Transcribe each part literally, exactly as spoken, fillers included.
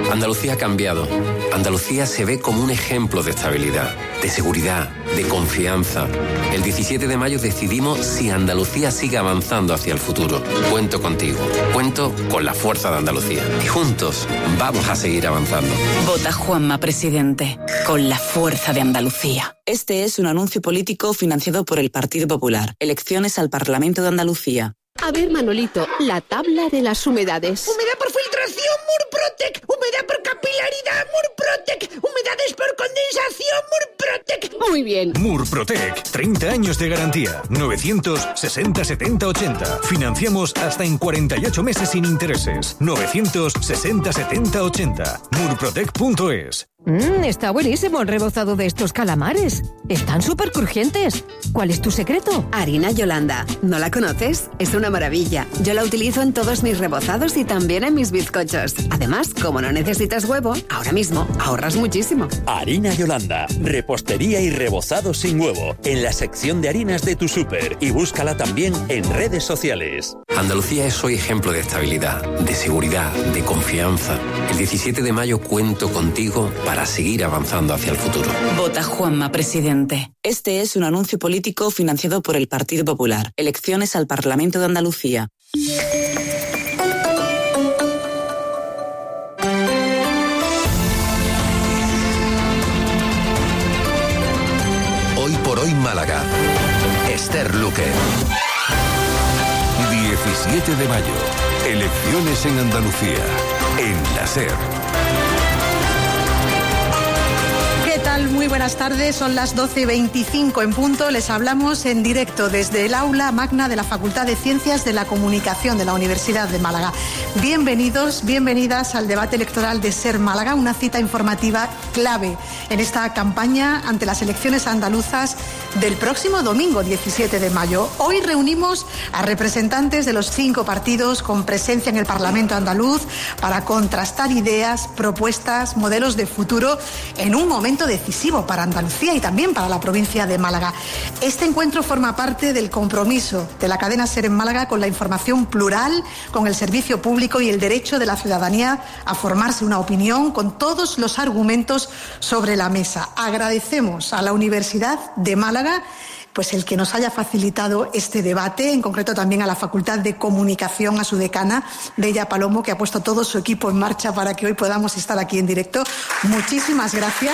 Andalucía ha cambiado. Andalucía se ve como un ejemplo de estabilidad, de seguridad, de confianza. El diecisiete de mayo decidimos si Andalucía sigue avanzando hacia el futuro. Cuento contigo. Cuento con la fuerza de Andalucía. Y juntos vamos a seguir avanzando. Vota Juanma Presidente. Con la fuerza de Andalucía. Este es un anuncio político financiado por el Partido Popular. Elecciones al Parlamento de Andalucía. A ver, Manolito, la tabla de las humedades. Humedad por filtración, Murprotec. Humedad por capilaridad, Murprotec. Humedades por condensación, Murprotec. Muy bien. Murprotec, treinta años de garantía. novecientos sesenta setenta ochenta. Financiamos hasta en cuarenta y ocho meses sin intereses. novecientos sesenta setenta ochenta. murprotec punto es. Mmm, está buenísimo el rebozado de estos calamares. Están súper crujientes. ¿Cuál es tu secreto? Harina Yolanda. ¿No la conoces? Es una maravilla. Yo la utilizo en todos mis rebozados y también en mis bizcochos. Además, como no necesitas huevo, ahora mismo ahorras muchísimo. Harina Yolanda. Repostería y rebozado sin huevo. En la sección de harinas de tu súper. Y búscala también en redes sociales. Andalucía es hoy ejemplo de estabilidad, de seguridad, de confianza. El diecisiete de mayo cuento contigo para seguir avanzando hacia el futuro. Vota Juanma Presidente. Este es un anuncio político financiado por el Partido Popular. Elecciones al Parlamento de Andalucía. Hoy por hoy Málaga. Esther Luque. diecisiete de mayo. Elecciones en Andalucía. En la SER. ¿Qué tal? Muy buenas tardes, son las doce y veinticinco en punto. Les hablamos en directo desde el aula magna de la Facultad de Ciencias de la Comunicación de la Universidad de Málaga. Bienvenidos, bienvenidas al debate electoral de SER Málaga, una cita informativa clave en esta campaña ante las elecciones andaluzas del próximo domingo diecisiete de mayo. Hoy reunimos a representantes de los cinco partidos con presencia en el Parlamento andaluz para contrastar ideas, propuestas, modelos de futuro en un momento decisivo para Andalucía y también para la provincia de Málaga. Este encuentro forma parte del compromiso de la cadena SER en Málaga con la información plural, con el servicio público y el derecho de la ciudadanía a formarse una opinión con todos los argumentos sobre la mesa. Agradecemos a la Universidad de Málaga pues el que nos haya facilitado este debate, en concreto también a la Facultad de Comunicación, a su decana, Bella Palomo, que ha puesto todo su equipo en marcha para que hoy podamos estar aquí en directo. Muchísimas gracias.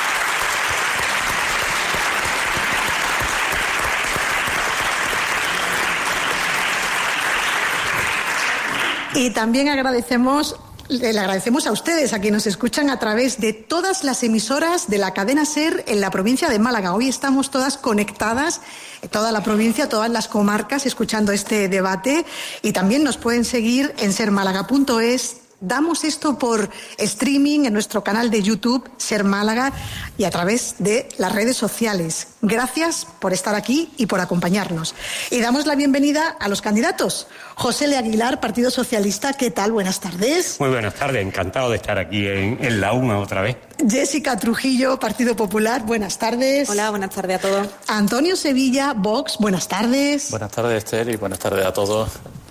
Y también agradecemos... Le agradecemos a ustedes, a quienes nos escuchan a través de todas las emisoras de la cadena SER en la provincia de Málaga. Hoy estamos todas conectadas, toda la provincia, todas las comarcas, escuchando este debate. Y también nos pueden seguir en ser málaga punto es. Damos esto por streaming en nuestro canal de YouTube, SER Málaga, y a través de las redes sociales. Gracias por estar aquí y por acompañarnos. Y damos la bienvenida a los candidatos. José L. Aguilar, Partido Socialista, ¿qué tal? Buenas tardes. Muy buenas tardes, encantado de estar aquí en, en la UMA otra vez. Jessica Trujillo, Partido Popular, buenas tardes. Hola, buenas tardes a todos. Antonio Sevilla, Vox, buenas tardes. Buenas tardes, Esther, y buenas tardes a todos.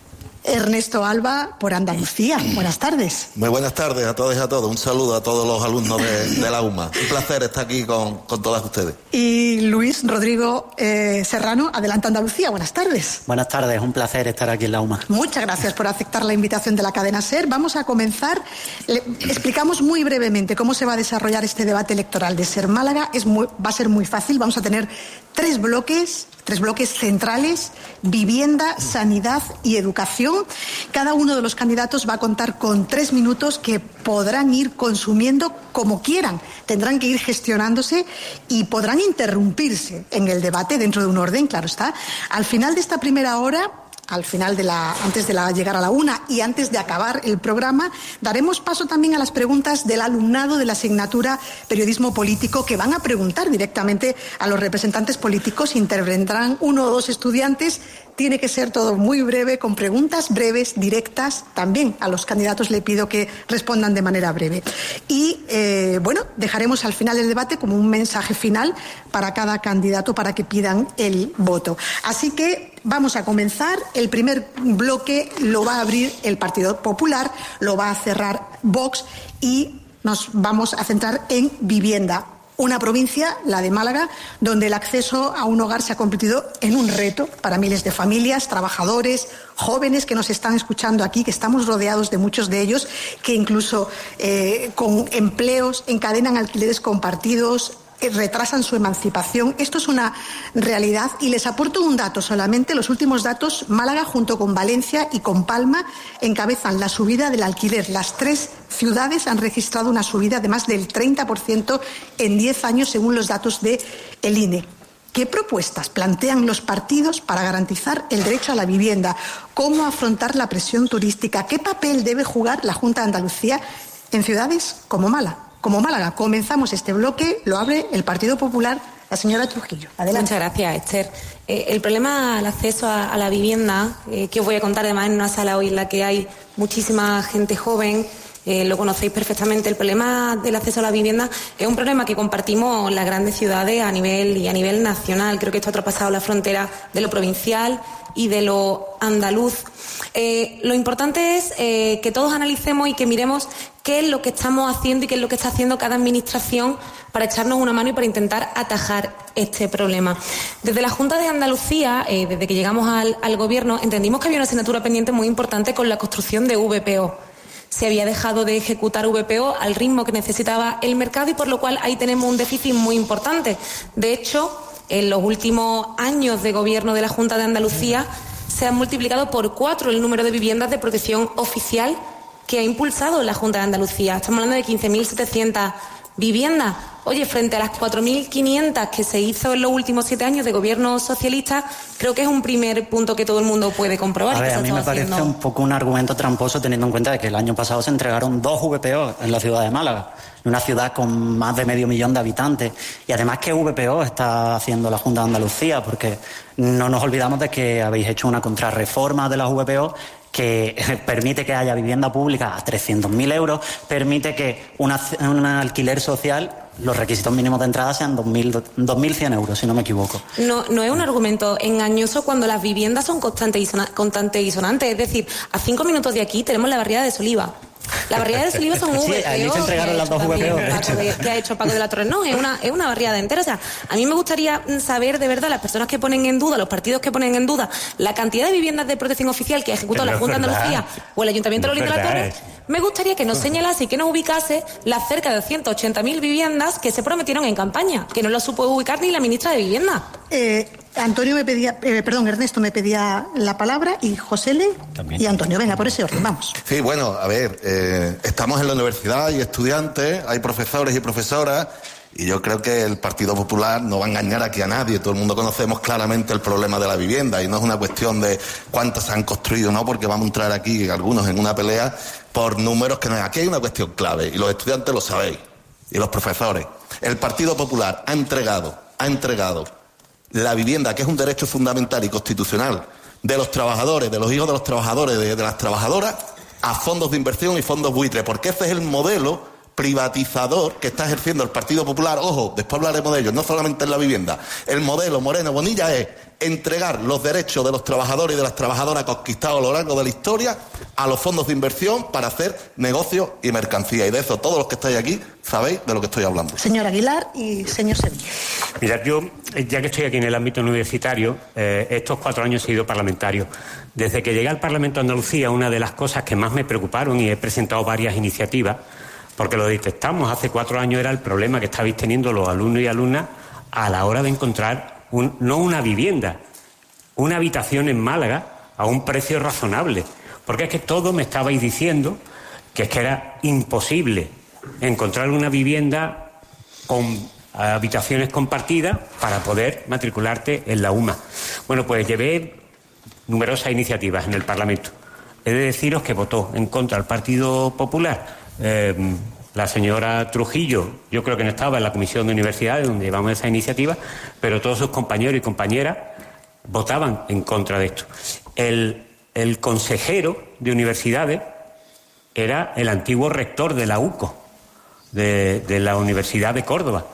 Ernesto Alba, por Andalucía. Buenas tardes. Muy buenas tardes a todos y a todos. Un saludo a todos los alumnos de, de la UMA. Un placer estar aquí con, con todas ustedes. Y Luis Rodrigo eh, Serrano, Adelante Andalucía. Buenas tardes. Buenas tardes, un placer estar aquí en la UMA. Muchas gracias por aceptar la invitación de la cadena SER. Vamos a comenzar. Le explicamos muy brevemente cómo se va a desarrollar este debate electoral de SER Málaga. Es muy, va a ser muy fácil. Vamos a tener tres bloques, tres bloques centrales: vivienda, sanidad y educación. Cada uno de los candidatos va a contar con tres minutos que podrán ir consumiendo como quieran. Tendrán que ir gestionándose y podrán interrumpirse en el debate dentro de un orden, claro está. Al final de esta primera hora, al final de la, antes de la, llegar a la una y antes de acabar el programa, daremos paso también a las preguntas del alumnado de la asignatura Periodismo Político, que van a preguntar directamente a los representantes políticos. Intervendrán uno o dos estudiantes. Tiene que ser todo muy breve, con preguntas breves, directas. También a los candidatos le pido que respondan de manera breve. Y, eh, bueno, dejaremos al final del debate como un mensaje final para cada candidato para que pidan el voto. Así que Vamos a comenzar. El primer bloque lo va a abrir el Partido Popular, lo va a cerrar Vox y nos vamos a centrar en vivienda. Una provincia, la de Málaga, donde el acceso a un hogar se ha convertido en un reto para miles de familias, trabajadores, jóvenes que nos están escuchando aquí, que estamos rodeados de muchos de ellos, que incluso eh, con empleos encadenan alquileres compartidos, retrasan su emancipación. Esto es una realidad y les aporto un dato solamente. Los últimos datos, Málaga junto con Valencia y con Palma encabezan la subida del alquiler. Las tres ciudades han registrado una subida de más del treinta por ciento en diez años según los datos del I N E. ¿Qué propuestas plantean los partidos para garantizar el derecho a la vivienda? ¿Cómo afrontar la presión turística? ¿Qué papel debe jugar la Junta de Andalucía en ciudades como Málaga? Como Málaga, comenzamos este bloque, lo abre el Partido Popular, la señora Trujillo. Adelante. Muchas gracias, Esther. Eh, el problema al acceso a, a la vivienda, eh, que os voy a contar además en una sala hoy en la que hay muchísima gente joven, eh, lo conocéis perfectamente. El problema del acceso a la vivienda es un problema que compartimos las grandes ciudades a nivel y a nivel nacional. Creo que esto ha traspasado la frontera de lo provincial y de lo andaluz. Eh, lo importante es eh, que todos analicemos y que miremos qué es lo que estamos haciendo y qué es lo que está haciendo cada administración para echarnos una mano y para intentar atajar este problema. Desde la Junta de Andalucía, eh, desde que llegamos al, al Gobierno, entendimos que había una asignatura pendiente muy importante con la construcción de V P O. Se había dejado de ejecutar V P O al ritmo que necesitaba el mercado y por lo cual ahí tenemos un déficit muy importante. De hecho, en los últimos años de gobierno de la Junta de Andalucía se ha multiplicado por cuatro el número de viviendas de protección oficial que ha impulsado la Junta de Andalucía. Estamos hablando de quince mil setecientas viviendas. Oye, frente a las cuatro mil quinientas que se hizo en los últimos siete años de gobierno socialista, creo que es un primer punto que todo el mundo puede comprobar. A ver, que a mí me haciendo... parece un poco un argumento tramposo teniendo en cuenta de que el año pasado se entregaron dos V P O en la ciudad de Málaga, una ciudad con más de medio millón de habitantes. Y además, ¿qué V P O está haciendo la Junta de Andalucía? Porque no nos olvidamos de que habéis hecho una contrarreforma de las V P O que permite que haya vivienda pública a trescientos mil euros, permite que una, un alquiler social, los requisitos mínimos de entrada sean dos mil cien euros, si no me equivoco. No, no es un argumento engañoso cuando las viviendas son constantes y, sona, constantes y sonantes. Es decir, a cinco minutos de aquí tenemos la barriada de Soliva. La barriada de Soliva son sí, V P O. allí se entregaron las dos V P O. Que ha hecho Paco de la Torre. No, es una, es una barriada entera. O sea, a mí me gustaría saber de verdad las personas que ponen en duda, los partidos que ponen en duda, la cantidad de viviendas de protección oficial que ha ejecutado la Junta de Andalucía o el Ayuntamiento de Lolita de la Torre. Me gustaría que nos señalase y que nos ubicase las cerca de ciento ochenta mil viviendas que se prometieron en campaña, que no lo supo ubicar ni la ministra de Vivienda. Eh, Antonio me pedía, eh, perdón, Ernesto me pedía la palabra y Josele y Antonio. Venga, por ese orden, vamos. Sí, bueno, a ver, eh, estamos en la universidad, hay estudiantes, hay profesores y profesoras, y yo creo que el Partido Popular no va a engañar aquí a nadie. Todo el mundo conocemos claramente el problema de la vivienda y no es una cuestión de cuántas se han construido, ¿no? Porque vamos a entrar aquí algunos en una pelea por números que no hay. Aquí hay una cuestión clave y los estudiantes lo sabéis y los profesores. El Partido Popular ha entregado, ha entregado la vivienda, que es un derecho fundamental y constitucional de los trabajadores, de los hijos de los trabajadores, de, de las trabajadoras, a fondos de inversión y fondos buitre, porque ese es el modelo privatizador que está ejerciendo el Partido Popular. Ojo, después hablaremos de ello, no solamente en la vivienda. El modelo Moreno Bonilla es entregar los derechos de los trabajadores y de las trabajadoras conquistados a lo largo de la historia a los fondos de inversión para hacer negocios y mercancía. Y de eso todos los que estáis aquí sabéis de lo que estoy hablando. Señor Aguilar y señor Sevilla. Mira, yo, ya que estoy aquí en el ámbito universitario, eh, estos cuatro años he sido parlamentario. Desde que llegué al Parlamento de Andalucía, una de las cosas que más me preocuparon, y he presentado varias iniciativas, porque lo detectamos hace cuatro años, era el problema que estabais teniendo los alumnos y alumnas a la hora de encontrar, un, no una vivienda, una habitación en Málaga a un precio razonable. Porque es que todos me estabais diciendo que es que era imposible encontrar una vivienda con habitaciones compartidas para poder matricularte en la U M A. Bueno, pues llevé numerosas iniciativas en el Parlamento. He de deciros que votó en contra el Partido Popular. Eh, la señora Trujillo, yo creo que no estaba en la Comisión de Universidades donde llevamos esa iniciativa, pero todos sus compañeros y compañeras votaban en contra de esto. El, el consejero de universidades era el antiguo rector de la U C O, de, de la Universidad de Córdoba.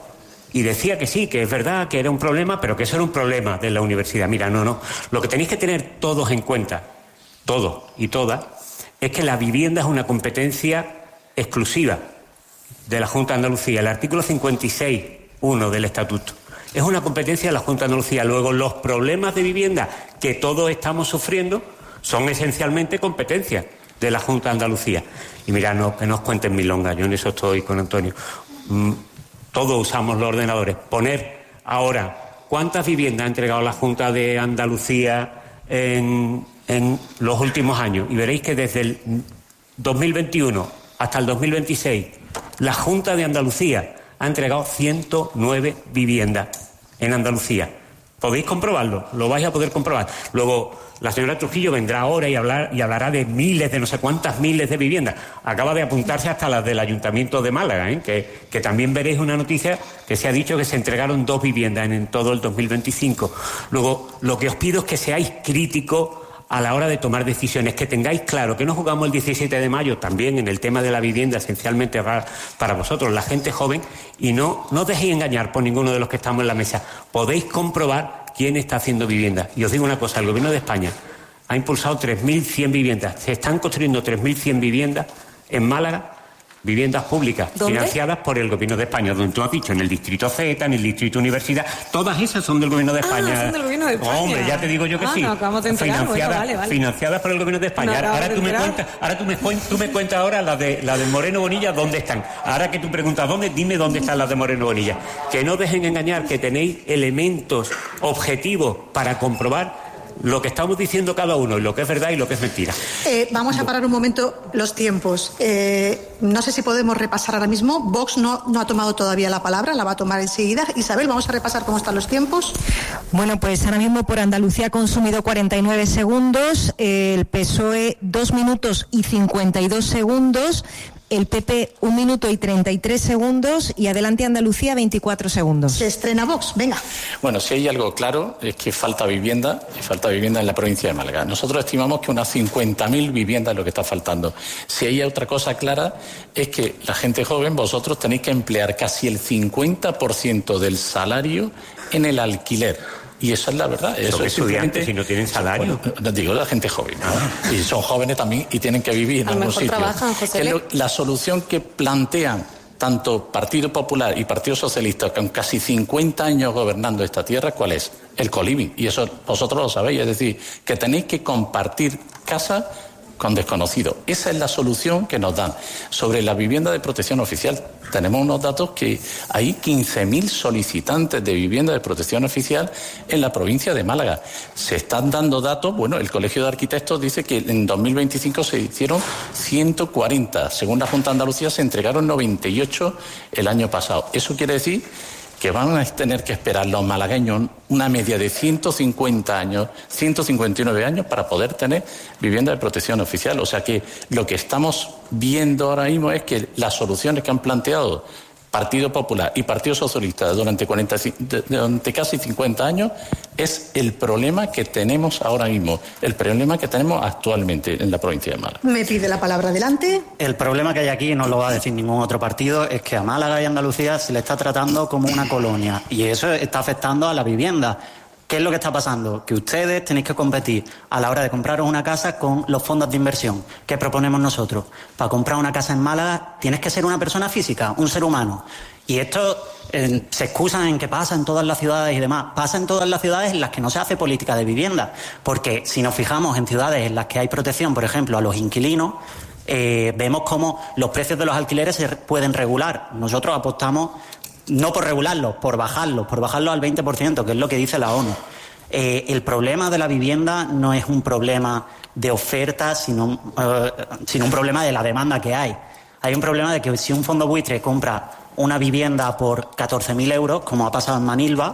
Y decía que sí, que es verdad, que era un problema, pero que eso era un problema de la universidad. Mira, no, no. Lo que tenéis que tener todos en cuenta, todos y todas, es que la vivienda es una competencia exclusiva de la Junta de Andalucía. El artículo cincuenta y seis punto uno del Estatuto. Es una competencia de la Junta de Andalucía. Luego, los problemas de vivienda que todos estamos sufriendo son esencialmente competencias de la Junta de Andalucía. Y mira, no, que no os cuenten milongas, yo en eso estoy con Antonio. Mm, todos usamos los ordenadores. Poner ahora cuántas viviendas ha entregado la Junta de Andalucía en, en los últimos años, y veréis que desde el dos mil veintiuno hasta el dos mil veintiséis la Junta de Andalucía ha entregado ciento nueve viviendas en Andalucía. Podéis comprobarlo, lo vais a poder comprobar. Luego, la señora Trujillo vendrá ahora y, hablar, y hablará de miles, de no sé cuántas miles de viviendas. Acaba de apuntarse hasta las del Ayuntamiento de Málaga, ¿eh? que, que también veréis una noticia que se ha dicho que se entregaron dos viviendas en, en todo el dos mil veinticinco. Luego, lo que os pido es que seáis críticos a la hora de tomar decisiones, que tengáis claro que no jugamos el diecisiete de mayo también en el tema de la vivienda, esencialmente para, para vosotros, la gente joven, y no, no os dejéis engañar por ninguno de los que estamos en la mesa. Podéis comprobar quién está haciendo vivienda. Y os digo una cosa, el Gobierno de España ha impulsado tres mil cien viviendas. Se están construyendo tres mil cien viviendas en Málaga, viviendas públicas, ¿Dónde? financiadas por el Gobierno de España, donde tú has dicho, en el Distrito Z, en el Distrito Universidad, todas esas son del Gobierno de España. Ah, son del Gobierno de España. Hombre, ya te digo yo que ah, sí. No, acabamos de enterar. Financiadas, Bueno, vale, vale. financiadas por el Gobierno de España. No, ahora, ahora de tú me enterar. cuentas, ahora tú me, cuen- tú me cuentas ahora las de la de Moreno Bonilla, ¿dónde están? Ahora que tú preguntas dónde, dime dónde están las de Moreno Bonilla. Que no dejen engañar, que tenéis elementos objetivos para comprobar lo que estamos diciendo cada uno, y lo que es verdad y lo que es mentira. Eh, vamos a parar un momento los tiempos. Eh, no sé si podemos repasar ahora mismo. Vox no, no ha tomado todavía la palabra, la va a tomar enseguida. Isabel, vamos a repasar cómo están los tiempos. Bueno, pues ahora mismo por Andalucía ha consumido cuarenta y nueve segundos, el P S O E dos minutos y cincuenta y dos segundos, el P P un minuto y treinta y tres segundos y Adelante Andalucía veinticuatro segundos. Se estrena Vox, venga. Bueno, si hay algo claro es que falta vivienda, y falta vivienda en la provincia de Málaga. Nosotros estimamos que unas cincuenta mil viviendas es lo que está faltando. Si hay otra cosa clara es que la gente joven, vosotros tenéis que emplear casi el cincuenta por ciento del salario en el alquiler. Y esa es la verdad. Eso Son es estudiantes y no tienen salario. Bueno, digo la gente joven. ¿no? Y son jóvenes también y tienen que vivir en A lo algún mejor sitio. trabajan, José Que Le. lo- la solución que plantean tanto Partido Popular y Partido Socialista, con casi cincuenta años gobernando esta tierra, ¿cuál es? El coliving. Y eso vosotros lo sabéis. Es decir, que tenéis que compartir casa con desconocidos. Esa es la solución que nos dan. Sobre la vivienda de protección oficial, tenemos unos datos que hay quince mil solicitantes de vivienda de protección oficial en la provincia de Málaga. Se están dando datos, bueno, el Colegio de Arquitectos dice que en dos mil veinticinco se hicieron ciento cuarenta. Según la Junta de Andalucía se entregaron noventa y ocho el año pasado. Eso quiere decir que van a tener que esperar los malagueños una media de ciento cincuenta años, ciento cincuenta y nueve años para poder tener vivienda de protección oficial. O sea que lo que estamos viendo ahora mismo es que las soluciones que han planteado Partido Popular y Partido Socialista durante, cuarenta, durante casi cincuenta años es el problema que tenemos ahora mismo, el problema que tenemos actualmente en la provincia de Málaga. Me pide la palabra adelante. El problema que hay aquí, no lo va a decir ningún otro partido, es que a Málaga y Andalucía se le está tratando como una colonia y eso está afectando a la vivienda. ¿Qué es lo que está pasando? Que ustedes tenéis que competir a la hora de compraros una casa con los fondos de inversión que proponemos nosotros. Para comprar una casa en Málaga tienes que ser una persona física, un ser humano. Y esto eh, se excusan en que pasa en todas las ciudades y demás. Pasa en todas las ciudades en las que no se hace política de vivienda. Porque si nos fijamos en ciudades en las que hay protección, por ejemplo, a los inquilinos, eh, vemos cómo los precios de los alquileres se pueden regular. Nosotros apostamos no por regularlos, por bajarlos, por bajarlos al veinte por ciento, que es lo que dice la ONU. Eh, el problema de la vivienda no es un problema de oferta, sino, eh, sino un problema de la demanda que hay. Hay un problema de que si un fondo buitre compra una vivienda por catorce mil euros, como ha pasado en Manilva,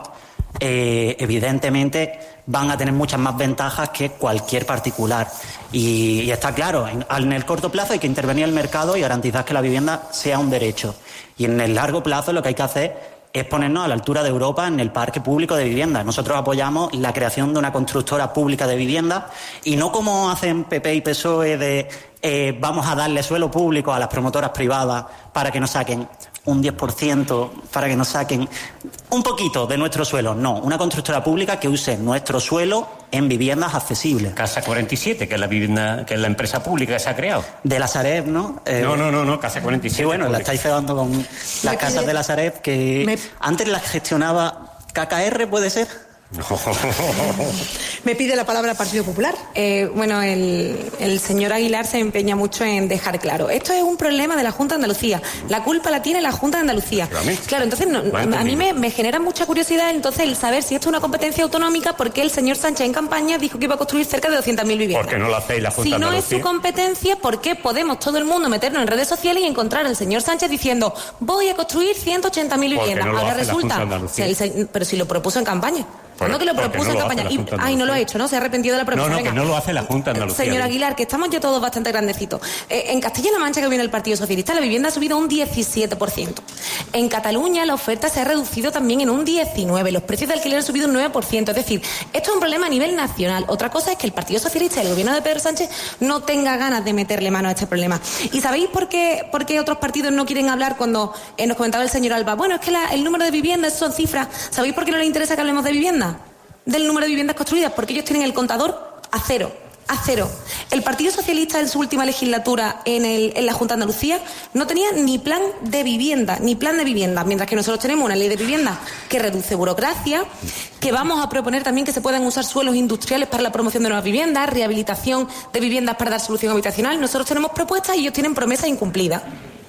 eh, evidentemente van a tener muchas más ventajas que cualquier particular. Y, y está claro, en, en el corto plazo hay que intervenir el mercado y garantizar que la vivienda sea un derecho. Y en el largo plazo lo que hay que hacer es ponernos a la altura de Europa en el parque público de vivienda. Nosotros apoyamos la creación de una constructora pública de vivienda y no como hacen P P y P S O E de eh, vamos a darle suelo público a las promotoras privadas para que nos saquen. un diez por ciento para que nos saquen un poquito de nuestro suelo. No, una constructora pública que use nuestro suelo en viviendas accesibles. Casa cuarenta y siete, que es la vivienda, que es la empresa pública que se ha creado. De la Sareb, ¿no? Eh, no, no, no, no, Casa cuarenta y siete. Sí, bueno, pública. La estáis cebando con las Me casas pide... de la Sareb, que Me... antes las gestionaba K K R, ¿puede ser? Me pide la palabra el Partido Popular. Eh, bueno, el, el señor Aguilar se empeña mucho en dejar claro. Esto es un problema de la Junta de Andalucía. La culpa la tiene la Junta de Andalucía. Claro, entonces no, a mí me, me genera mucha curiosidad entonces el saber si esto es una competencia autonómica, porque el señor Sánchez en campaña dijo que iba a construir cerca de doscientas mil viviendas. ¿Por qué no lo hacéis la Junta de Andalucía? Si no es su competencia, ¿por qué podemos todo el mundo meternos en redes sociales y encontrar al señor Sánchez diciendo voy a construir ciento ochenta mil viviendas? No ahora resulta, si el, pero si lo propuso en campaña. Por, no que lo propuso no en campaña. Y, ay, no lo ha hecho, ¿no? Se ha arrepentido de la propuesta. No, no, Venga. que no lo hace la Junta de Andalucía. Señor Aguilar, que estamos ya todos bastante grandecitos. Eh, en Castilla-La Mancha, que viene el Partido Socialista, la vivienda ha subido un diecisiete por ciento. En Cataluña, la oferta se ha reducido también en un diecinueve por ciento. Los precios de alquiler han subido un nueve por ciento. Es decir, esto es un problema a nivel nacional. Otra cosa es que el Partido Socialista y el gobierno de Pedro Sánchez no tenga ganas de meterle mano a este problema. ¿Y sabéis por qué, por qué otros partidos no quieren hablar cuando eh, nos comentaba el señor Alba? Bueno, es que la, el número de viviendas son cifras. ¿Sabéis por qué no les interesa que hablemos de vivienda? Del número de viviendas construidas, porque ellos tienen el contador a cero, a cero. El Partido Socialista en su última legislatura en, el, en la Junta de Andalucía no tenía ni plan de vivienda, ni plan de vivienda, mientras que nosotros tenemos una ley de vivienda que reduce burocracia, que vamos a proponer también que se puedan usar suelos industriales para la promoción de nuevas viviendas, rehabilitación de viviendas para dar solución habitacional. Nosotros tenemos propuestas y ellos tienen promesas incumplidas.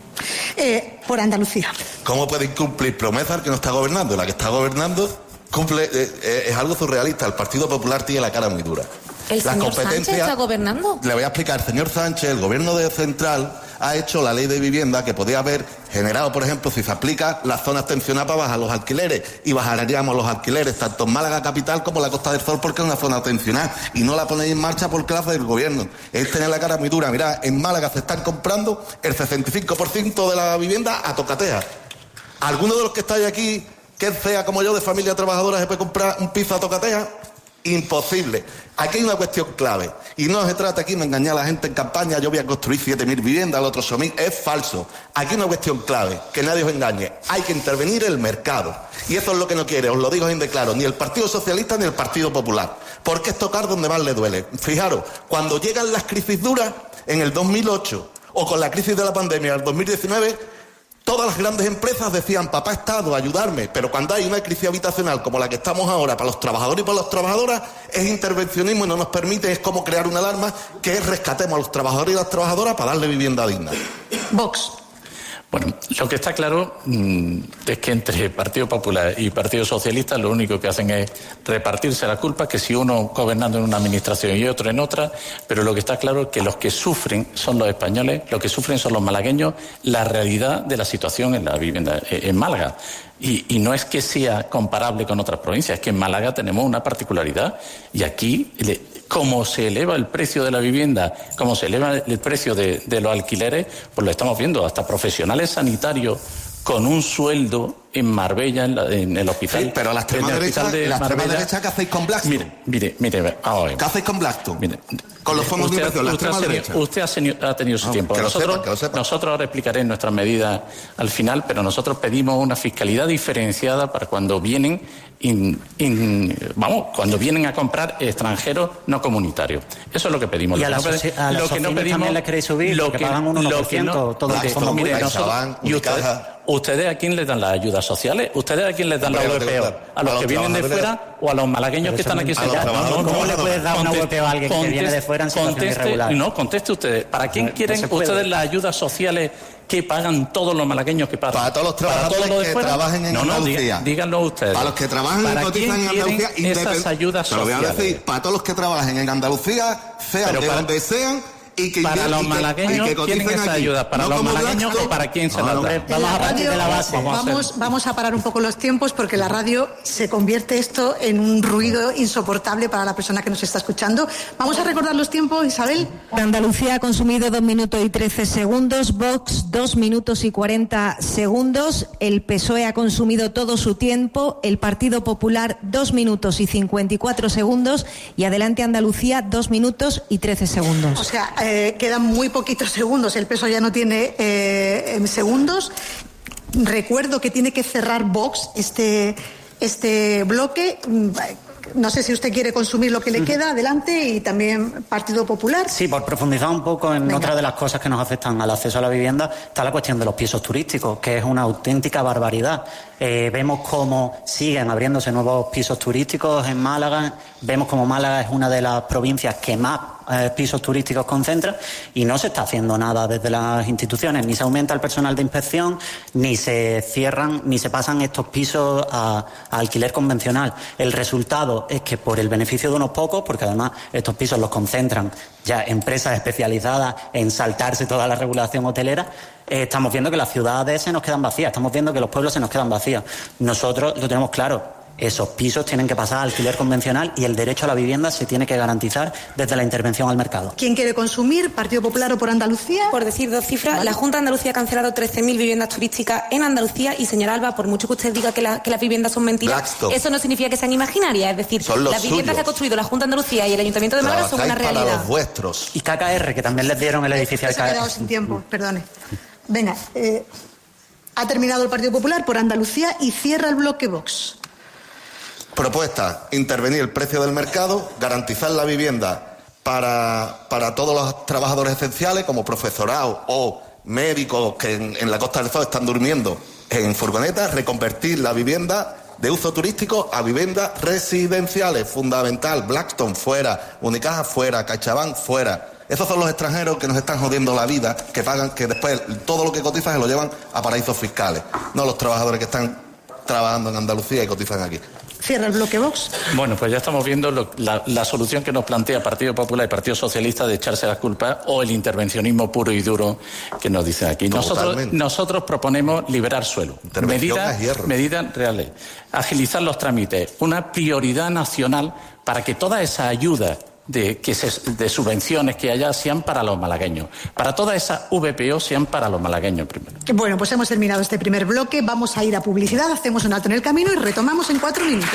Eh, por Andalucía. ¿Cómo puede incumplir promesas que no está gobernando? La que está gobernando cumple, eh, eh, es algo surrealista. El Partido Popular tiene la cara muy dura. ¿El la señor Sánchez está gobernando? Le voy a explicar. El señor Sánchez, el gobierno de central, ha hecho la ley de vivienda que podía haber generado, por ejemplo, si se aplica las zonas tensionadas para bajar los alquileres, y bajaríamos los alquileres tanto en Málaga capital como en la Costa del Sol, porque es una zona tensionada, y no la ponéis en marcha por clase del gobierno. Él tiene la cara muy dura. Mirá, en Málaga se están comprando el sesenta y cinco por ciento de la vivienda a tocatea. ¿Alguno de los que estáis aquí, que sea como yo, de familia trabajadora, se puede comprar un piso a tocatea? Imposible. Aquí hay una cuestión clave, y no se trata aquí de engañar a la gente en campaña, yo voy a construir siete mil viviendas, al otro ocho mil, es falso. Aquí hay una cuestión clave, que nadie os engañe, hay que intervenir el mercado, y eso es lo que no quiere, os lo digo bien de claro, ni el Partido Socialista ni el Partido Popular, porque es tocar donde más le duele. Fijaros, cuando llegan las crisis duras, en el dos mil ocho, o con la crisis de la pandemia en el dos mil diecinueve, todas las grandes empresas decían, papá Estado, ayudarme, pero cuando hay una crisis habitacional como la que estamos ahora para los trabajadores y para las trabajadoras, es intervencionismo y no nos permite, es como crear una alarma que rescatemos a los trabajadores y las trabajadoras para darle vivienda digna. Vox. Bueno, lo que está claro mmm, es que entre Partido Popular y Partido Socialista lo único que hacen es repartirse la culpa, que si uno gobernando en una administración y otro en otra, pero lo que está claro es que los que sufren son los españoles, los que sufren son los malagueños, la realidad de la situación en la vivienda en Málaga. Y, y no es que sea comparable con otras provincias, es que en Málaga tenemos una particularidad y aquí, le, como se eleva el precio de la vivienda, como se eleva el precio de, de los alquileres, pues lo estamos viendo, hasta profesionales sanitarios con un sueldo en Marbella, en, la, en el hospital. Sí, pero la extrema derecha, de la extrema derecha, ¿qué hacéis con Blackstone? Mire, mire, mire, ahora, ¿qué hacéis con Blackstone? Mire, con los fondos usted, de inversión, la usted extrema ha derecha. Tenido, usted ha tenido, ha tenido su no, tiempo. Nosotros, sepa, sepa. nosotros ahora explicaré nuestras medidas al final, pero nosotros pedimos una fiscalidad diferenciada para cuando vienen, in, in, vamos, cuando vienen a comprar extranjeros no comunitarios. Eso es lo que pedimos. Y a, lo la que, soci- a lo los que no pedimos, también les queréis subir, lo que que pagan un uno por lo ciento, que no, todo el esto, mire, nosotros, y ustedes, ¿ustedes a quién les dan las ayudas sociales? ¿Ustedes a quién les dan la V P O? ¿A los que vienen de fuera o a los malagueños que están aquí sentados? No, no, ¿cómo le puedes dar una V P O a alguien que viene de fuera en situación irregular? No, conteste ustedes. ¿Para quién quieren ustedes las ayudas sociales que pagan todos los malagueños que pagan? Para todos los trabajadores todos los que fuera? trabajen en no, no, Andalucía. Díganlo ustedes. Para los que trabajan y cotizan en Andalucía. Esas ayudas sociales. Lo voy a decir, para todos los que trabajen en Andalucía, sean de donde sean, y que para los malagueños tienen esa ayuda, para los malagueños o para quién se la da. Vamos a partir de la base. Vamos, vamos a parar un poco los tiempos porque la radio se convierte esto en un ruido insoportable para la persona que nos está escuchando. Vamos a recordar los tiempos, Isabel. Andalucía ha consumido dos minutos y trece segundos, Vox dos minutos y cuarenta segundos, el P S O E ha consumido todo su tiempo, el Partido Popular dos minutos y cincuenta y cuatro segundos y Adelante Andalucía dos minutos y trece segundos. O sea, eh, quedan muy poquitos segundos, el P S O E ya no tiene eh, segundos. recuerdo que tiene que cerrar Vox este, este bloque. No sé si usted quiere consumir lo que le queda, adelante, y también Partido Popular. Sí, por profundizar un poco en Venga. otra de las cosas que nos afectan al acceso a la vivienda, está la cuestión de los pisos turísticos, que es una auténtica barbaridad. Eh, vemos cómo siguen abriéndose nuevos pisos turísticos en Málaga, vemos como Málaga es una de las provincias que más eh, pisos turísticos concentra, y no se está haciendo nada desde las instituciones, ni se aumenta el personal de inspección, ni se cierran, ni se pasan estos pisos a, a alquiler convencional. El resultado es que por el beneficio de unos pocos, porque además estos pisos los concentran ya empresas especializadas en saltarse toda la regulación hotelera, eh, estamos viendo que las ciudades se nos quedan vacías, estamos viendo que los pueblos se nos quedan vacíos. Nosotros lo tenemos claro. Esos pisos tienen que pasar a alquiler convencional y el derecho a la vivienda se tiene que garantizar desde la intervención al mercado. ¿Quién quiere consumir? ¿Partido Popular o por Andalucía? Por decir dos cifras, vale. La Junta de Andalucía ha cancelado trece mil viviendas turísticas en Andalucía y, señora Alba, por mucho que usted diga que, la, que las viviendas son mentiras, Blackstone. Eso no significa que sean imaginarias. Es decir, las viviendas suyos. que ha construido la Junta de Andalucía y el Ayuntamiento de Málaga son una realidad. Para los vuestros. Y K K R, que también les dieron el edificio al K K R. Se ha quedado sin tiempo, perdone. Venga, eh, ha terminado el Partido Popular por Andalucía y cierra el bloque Vox. Propuesta: intervenir el precio del mercado, garantizar la vivienda para, para todos los trabajadores esenciales, como profesorado o médicos que en, en la Costa del Sol están durmiendo en furgonetas, reconvertir la vivienda de uso turístico a viviendas residenciales, fundamental. Blackstone fuera, Unicaja fuera, CaixaBank fuera. Esos son los extranjeros que nos están jodiendo la vida, que pagan, que después todo lo que cotizan se lo llevan a paraísos fiscales, no los trabajadores que están trabajando en Andalucía y cotizan aquí. Cierra el bloque Vox. Bueno, pues ya estamos viendo lo, la, la solución que nos plantea Partido Popular y Partido Socialista de echarse las culpas, o el intervencionismo puro y duro que nos dicen aquí. Nosotros, nosotros proponemos liberar suelo. Medidas, medidas reales. Agilizar los trámites. Una prioridad nacional para que toda esa ayuda de, que se, de subvenciones que haya sean para los malagueños. Para todas esas V P O sean para los malagueños primero. Bueno, pues hemos terminado este primer bloque. Vamos a ir a publicidad, hacemos un alto en el camino y retomamos en cuatro minutos.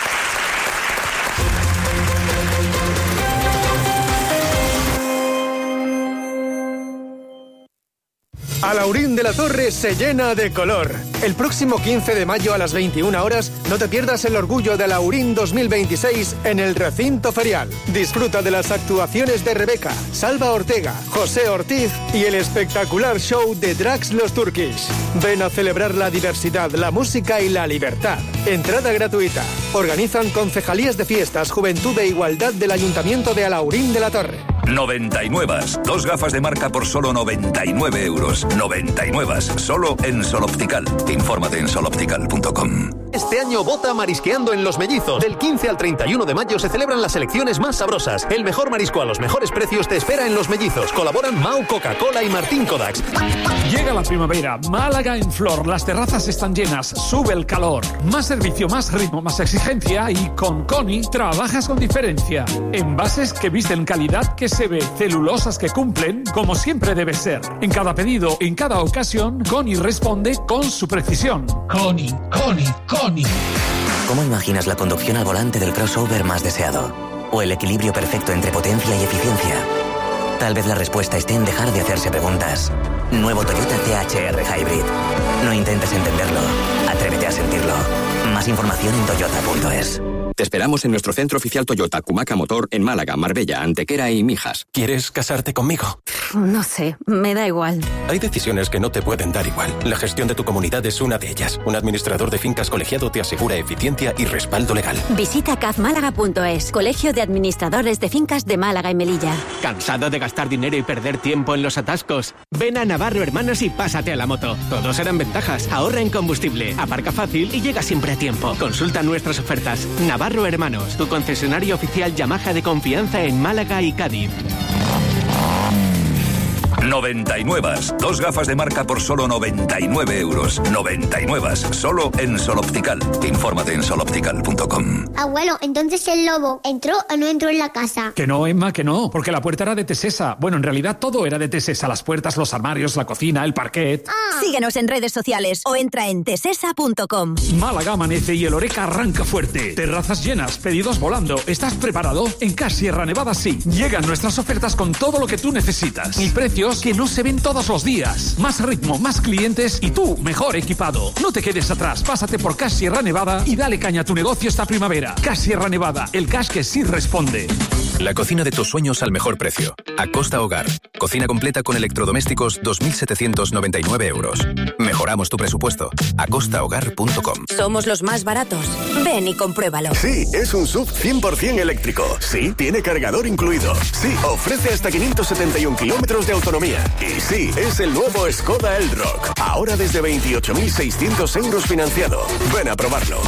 Alhaurín de la Torre se llena de color. El próximo quince de mayo a las veintiuna horas no te pierdas el orgullo de Alhaurín dos mil veintiséis en el recinto ferial. Disfruta de las actuaciones de Rebeca, Salva Ortega, José Ortiz y el espectacular show de Drags Los Turkish. Ven a celebrar la diversidad, la música y la libertad. Entrada gratuita. Organizan Concejalías de Fiestas, Juventud e Igualdad del Ayuntamiento de Alhaurín de la Torre. noventa y nueve. Dos gafas de marca por solo noventa y nueve euros. noventa y nueve. Solo en Sol Optical. Infórmate en sol optical punto com. Este año vota marisqueando en Los Mellizos. Del quince al treinta y uno de mayo se celebran las selecciones más sabrosas. El mejor marisco a los mejores precios te espera en Los Mellizos. Colaboran Mau, Coca-Cola y Martín Kodaks. Llega la primavera. Málaga en flor. Las terrazas están llenas. Sube el calor. Más servicio, más ritmo, más exigencia. Y con Coni trabajas con diferencia. Envases que visten calidad que se ve. Celulosas que cumplen como siempre debe ser. En cada pedido, en cada ocasión, Coni responde con su precisión. Coni, Coni, Coni. ¿Cómo imaginas la conducción al volante del crossover más deseado? ¿O el equilibrio perfecto entre potencia y eficiencia? Tal vez la respuesta esté en dejar de hacerse preguntas. Nuevo Toyota T H R Hybrid. No intentes entenderlo, atrévete a sentirlo. Más información en toyota punto es. Te esperamos en nuestro centro oficial Toyota Cumaca Motor en Málaga, Marbella, Antequera y Mijas. ¿Quieres casarte conmigo? No sé, me da igual. Hay decisiones que no te pueden dar igual. La gestión de tu comunidad es una de ellas. Un administrador de fincas colegiado te asegura eficiencia y respaldo legal. Visita caf málaga punto es, Colegio de Administradores de Fincas de Málaga y Melilla. ¿Cansado de gastar dinero y perder tiempo en los atascos? Ven a Navarro Hermanos y pásate a la moto. Todos serán ventajas. Ahorra en combustible, aparca fácil y llega siempre a tiempo. Consulta nuestras ofertas. Navarro Hermanos, tu concesionario oficial Yamaha de confianza en Málaga y Cádiz. noventa y nueve. Dos gafas de marca por solo noventa y nueve euros. noventa y nueve. Solo en Sol Optical. Infórmate en sol optical punto com. Abuelo, entonces el lobo entró o no entró en la casa. Que no, Emma, que no, porque la puerta era de Tesesa. Bueno, en realidad todo era de Tesesa. Las puertas, los armarios, la cocina, el parquet. Ah. Síguenos en redes sociales o entra en tesesa punto com. Málaga amanece y el Oreca arranca fuerte. Terrazas llenas, pedidos volando. ¿Estás preparado? En Cas Sierra Nevada sí. Llegan nuestras ofertas con todo lo que tú necesitas. Y precios que no se ven todos los días. Más ritmo, más clientes y tú mejor equipado. No te quedes atrás, pásate por Cash Sierra Nevada y dale caña a tu negocio esta primavera. Cash Sierra Nevada, el cash que sí responde. La cocina de tus sueños al mejor precio. Acosta Hogar. Cocina completa con electrodomésticos dos mil setecientos noventa y nueve euros. Mejoramos tu presupuesto. acosta hogar punto com. Somos los más baratos. Ven y compruébalo. Sí, es un S U V cien por ciento eléctrico. Sí, tiene cargador incluido. Sí, ofrece hasta quinientos setenta y un kilómetros de autonomía. Y sí, es el nuevo Skoda Elroq. Ahora desde veintiocho mil seiscientos euros financiado. Ven a probarlo.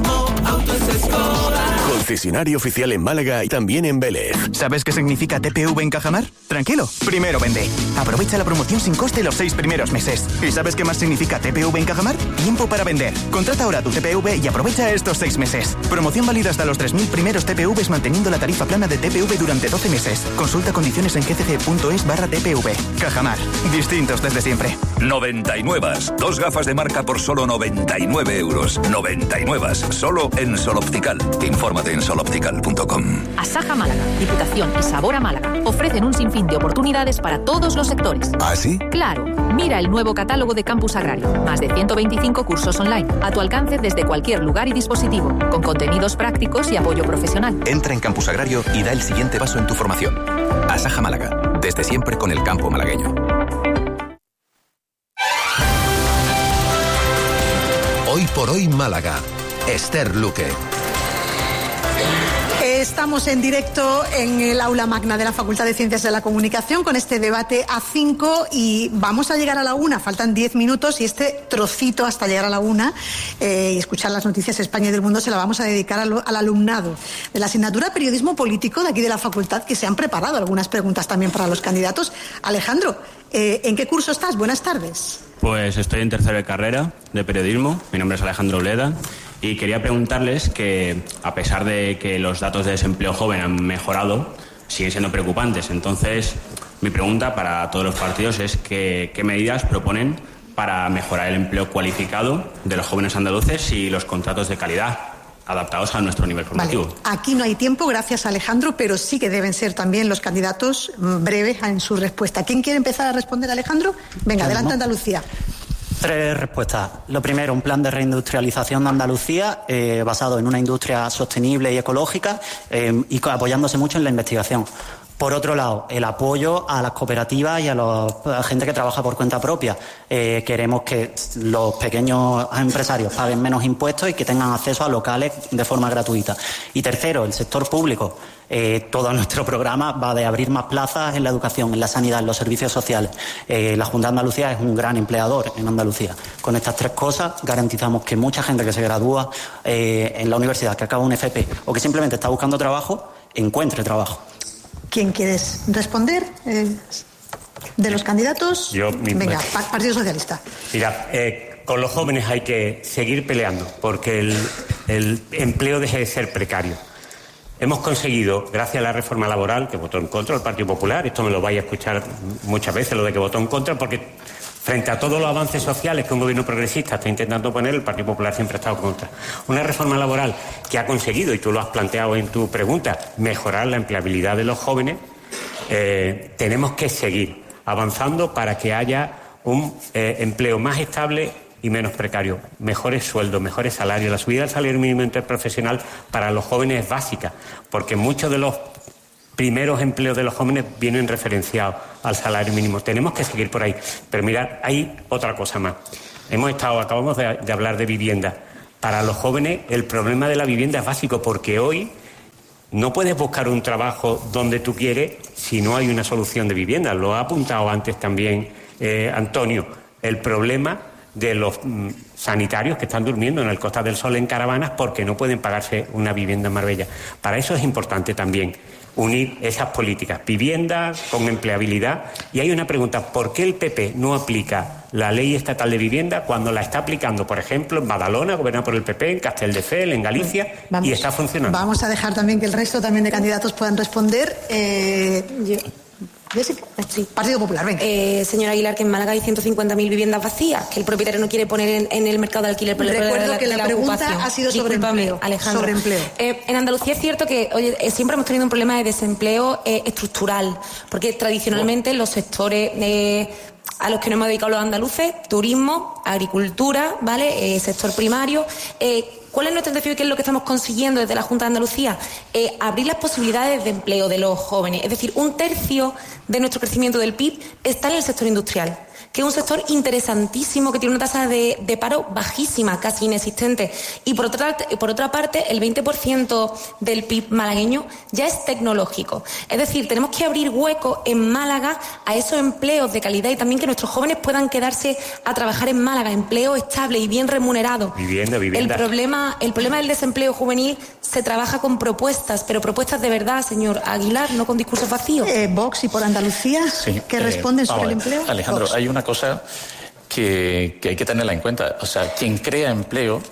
Concesionario oficial en Málaga y también en Vélez. ¿Sabes qué significa T P V en Cajamar? Tranquilo, primero vende. Aprovecha la promoción sin coste los seis primeros meses. ¿Y sabes qué más significa T P V en Cajamar? Tiempo para vender. Contrata ahora tu T P V y aprovecha estos seis meses. Promoción válida hasta los tres mil primeros T P Vs manteniendo la tarifa plana de T P V durante doce meses. Consulta condiciones en gcc.es barra T P V. Cajamar. Distintos desde siempre. noventa y nueve. Dos gafas de marca por solo noventa y nueve euros. noventa y nueve. Solo en Sol Optical. Infórmate en sol optical punto com. Asaja Málaga, Diputación y Sabor a Málaga ofrecen un sinfín de oportunidades para todos los sectores. ¿Ah, sí? Claro. Mira el nuevo catálogo de Campus Agrario. Más de ciento veinticinco cursos online, a tu alcance desde cualquier lugar y dispositivo, con contenidos prácticos y apoyo profesional. Entra en Campus Agrario y da el siguiente paso en tu formación. Asaja Málaga, desde siempre con el campo malagueño. Hoy por hoy Málaga. Esther Luque. Estamos en directo en el aula magna de la Facultad de Ciencias de la Comunicación con este debate A cinco y vamos a llegar a la una. Faltan diez minutos y este trocito hasta llegar a la una eh, y escuchar las noticias de España y del mundo se la vamos a dedicar al, al alumnado de la asignatura Periodismo Político de aquí de la Facultad, que se han preparado algunas preguntas también para los candidatos. Alejandro, eh, ¿en qué curso estás? Buenas tardes. Pues estoy en tercero de carrera de periodismo. Mi nombre es Alejandro Uleda. Y quería preguntarles que, a pesar de que los datos de desempleo joven han mejorado, siguen siendo preocupantes. Entonces, mi pregunta para todos los partidos es que, qué medidas proponen para mejorar el empleo cualificado de los jóvenes andaluces y los contratos de calidad adaptados a nuestro nivel formativo. Vale. Aquí no hay tiempo, gracias Alejandro, pero sí que deben ser también los candidatos breves en su respuesta. ¿Quién quiere empezar a responder, Alejandro? Venga, adelante, Andalucía. Tres respuestas. Lo primero, un plan de reindustrialización de Andalucía eh, basado en una industria sostenible y ecológica eh, y apoyándose mucho en la investigación. Por otro lado, el apoyo a las cooperativas y a, los, a la gente que trabaja por cuenta propia. Eh, queremos que los pequeños empresarios paguen menos impuestos y que tengan acceso a locales de forma gratuita. Y tercero, el sector público. Eh, todo nuestro programa va de abrir más plazas en la educación, en la sanidad, en los servicios sociales. Eh, la Junta de Andalucía es un gran empleador en Andalucía. Con estas tres cosas garantizamos que mucha gente que se gradúa eh, en la universidad, que acaba un F P o que simplemente está buscando trabajo, encuentre trabajo. ¿Quién quieres responder? Eh, ¿De los candidatos? Yo mismo. Venga, Partido Socialista. Mira, eh, con los jóvenes hay que seguir peleando porque el, el empleo deje de ser precario. Hemos conseguido, gracias a la reforma laboral, que votó en contra el Partido Popular, esto me lo vais a escuchar muchas veces, lo de que votó en contra, porque frente a todos los avances sociales que un gobierno progresista está intentando poner, el Partido Popular siempre ha estado contra. Una reforma laboral que ha conseguido, y tú lo has planteado en tu pregunta, mejorar la empleabilidad de los jóvenes. Eh, tenemos que seguir avanzando para que haya un eh, empleo más estable y menos precario, mejores sueldos, mejores salarios. La subida del salario mínimo interprofesional para los jóvenes es básica, porque muchos de los primeros empleos de los jóvenes vienen referenciados al salario mínimo. Tenemos que seguir por ahí. Pero mirad, hay otra cosa más. Hemos estado, acabamos de, de hablar de vivienda. Para los jóvenes el problema de la vivienda es básico, porque hoy no puedes buscar un trabajo donde tú quieres si no hay una solución de vivienda. Lo ha apuntado antes también eh, Antonio. El problema de los mm, sanitarios que están durmiendo en el Costa del Sol en caravanas porque no pueden pagarse una vivienda en Marbella. Para eso es importante también unir esas políticas, vivienda con empleabilidad. Y hay una pregunta, ¿por qué el P P no aplica la ley estatal de vivienda cuando la está aplicando, por ejemplo, en Badalona, gobernada por el P P, en Castelldefels, en Galicia, vamos, y está funcionando? Vamos a dejar también que el resto también de candidatos puedan responder. Eh, yo... Jessica, sí. Partido Popular, venga. Eh, señora Aguilar, que en Málaga hay ciento cincuenta mil viviendas vacías, que el propietario no quiere poner en, en el mercado de alquiler. Por Recuerdo la, que la, la pregunta ocupación. ha sido sobre Discúlpame, empleo. Alejandro. Sobre empleo. Eh, en Andalucía es cierto que oye, eh, siempre hemos tenido un problema de desempleo eh, estructural, porque tradicionalmente oh. los sectores eh, a los que nos hemos dedicado los andaluces, turismo, agricultura, ¿vale? Eh, sector primario. Eh, ¿Cuál es nuestra intención y qué es lo que estamos consiguiendo desde la Junta de Andalucía? Eh, abrir las posibilidades de empleo de los jóvenes. Es decir, un tercio de nuestro crecimiento del P I B está en el sector industrial, que es un sector interesantísimo, que tiene una tasa de, de paro bajísima, casi inexistente. Y por otra, por otra parte, el veinte por ciento del P I B malagueño ya es tecnológico. Es decir, tenemos que abrir hueco en Málaga a esos empleos de calidad y también que nuestros jóvenes puedan quedarse a trabajar en Málaga, empleo estable y bien remunerado. Vivienda, vivienda. El problema El problema del desempleo juvenil se trabaja con propuestas, pero propuestas de verdad, señor Aguilar, no con discursos vacíos. Eh, Vox y por Andalucía, sí, ¿qué eh, responden sobre el empleo? Alejandro, Vox. hay una cosa que, que hay que tenerla en cuenta. O sea, quien crea empleo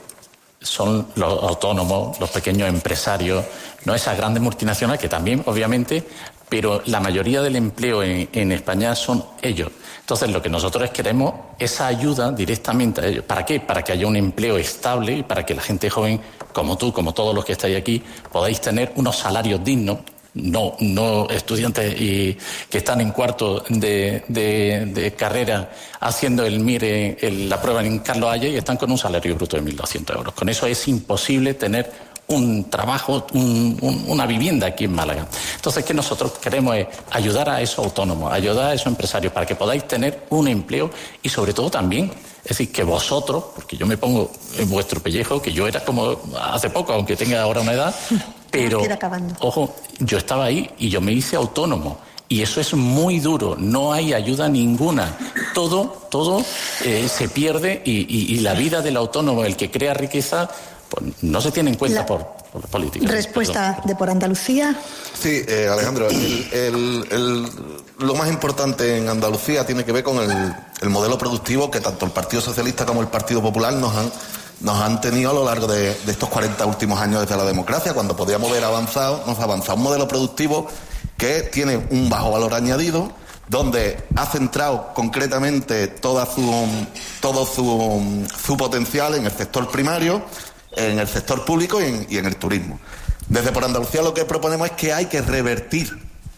son los autónomos, los pequeños empresarios, no esas grandes multinacionales que también, obviamente, pero la mayoría del empleo en, en España son ellos. Entonces, lo que nosotros queremos es esa ayuda directamente a ellos. ¿Para qué? Para que haya un empleo estable y para que la gente joven, como tú, como todos los que estáis aquí, podáis tener unos salarios dignos. No, no estudiantes y, que están en cuarto de, de, de carrera haciendo el MIRE, el, la prueba en Carlos Haya y están con un salario bruto de mil doscientos euros. Con eso es imposible tener un trabajo, un, un, una vivienda aquí en Málaga. Entonces, ¿qué nosotros queremos es ayudar a esos autónomos, ayudar a esos empresarios para que podáis tener un empleo y sobre todo también, es decir, que vosotros, porque yo me pongo en vuestro pellejo, que yo era como hace poco, aunque tenga ahora una edad, pero, ojo, yo estaba ahí y yo me hice autónomo. Y eso es muy duro, no hay ayuda ninguna. Todo, todo eh, se pierde y, y, y la vida del autónomo, el que crea riqueza, pues no se tiene en cuenta la... por, por política. Respuesta Perdón. de por Andalucía. Sí, eh, Alejandro, el, el, el, lo más importante en Andalucía tiene que ver con el, el modelo productivo que tanto el Partido Socialista como el Partido Popular nos han, nos han tenido a lo largo de, de estos cuarenta últimos años desde la democracia, cuando podíamos haber avanzado, nos ha avanzado un modelo productivo que tiene un bajo valor añadido, donde ha centrado concretamente toda su, todo su, su potencial en el sector primario, en el sector público y en, y en el turismo. Desde Por Andalucía lo que proponemos es que hay que revertir